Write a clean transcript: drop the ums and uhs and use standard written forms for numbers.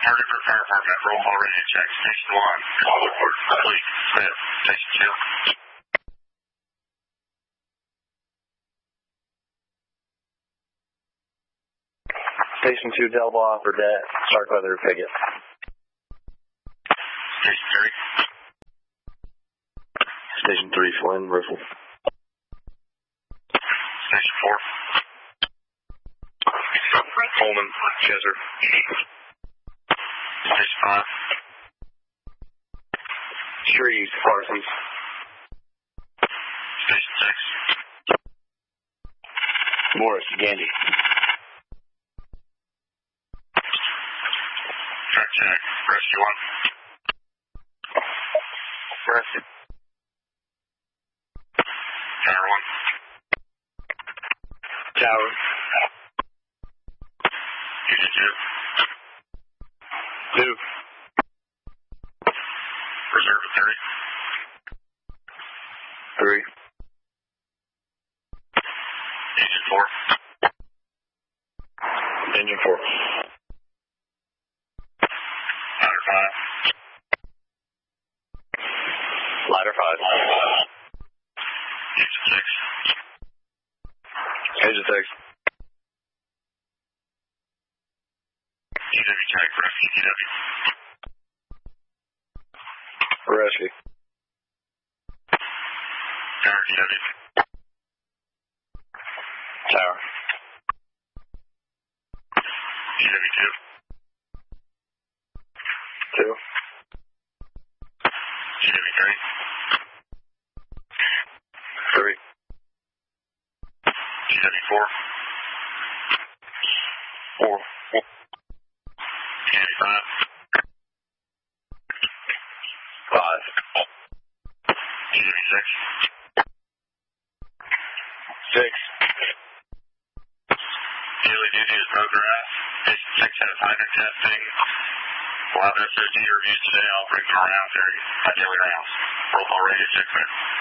Target for fire department. Roll call radio check. Station 1. Call report. Complete. Smith. Station 2. Station 2, Delbaugh, Burdett, Starkweather, Piggott. Station 3. Station 3, Flynn, Riffle. Station 4. Coleman, Chesser. Station 5. Shreves, Parsons. Station 6. Morris, Gandy. Track check. Rescue 1. Rescue. Tower 1. Tower. Unit 2. 2. Reserve 30. 3. Engine 4. Engine 4. Ladder 5. Ladder 5. Engine 6. Engine 6. TW check. Rescue TW. Rescue. Tower TW. Tower. TW 2. 2. TW 3. 3. TW 4. 4. Candy 5. 5. TW 6. 6. Daily duty is broken grass. Station 6 has hydrant testing. We'll have SOG reviews today. I'll bring them around for daily rounds. Roll call radio check.